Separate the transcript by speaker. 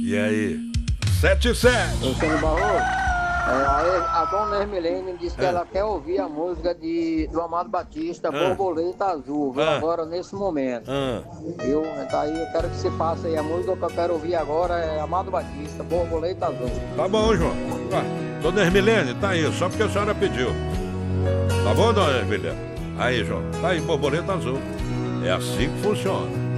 Speaker 1: E aí? 77.
Speaker 2: Ô, Sônia Barroso, a dona Hermilene disse que ela quer ouvir a música do Amado Batista, Borboleta Azul, viu, agora nesse momento. Viu? Então aí eu quero que você passe aí a música que eu quero ouvir agora, é Amado Batista, Borboleta Azul.
Speaker 1: Tá bom, João. Dona Hermilene, tá aí, só porque a senhora pediu. Tá bom, dona Hermilene? Aí, João, tá aí, Borboleta Azul. É assim que funciona.